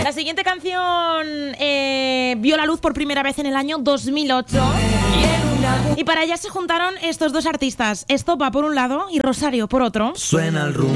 La siguiente canción vio la luz por primera vez en el año 2008. Y para ella se juntaron estos dos artistas, Estopa por un lado y Rosario por otro. Suena el rumbo.